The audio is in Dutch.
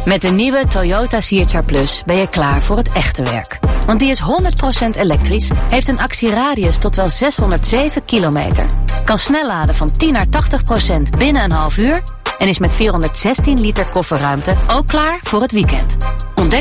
Met de nieuwe Toyota CHR Plus ben je klaar voor het echte werk. Want die is 100% elektrisch, heeft een actieradius tot wel 607 kilometer. Kan snel laden van 10 naar 80% binnen een half uur. En is met 416 liter kofferruimte ook klaar voor het weekend. Ontdek